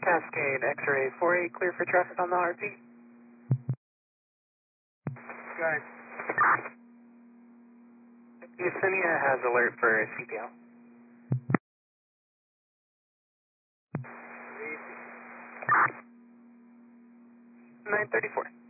Cascade X-ray 48, clear for traffic on the RP. Guys. Yesenia has alert for CPL. 934.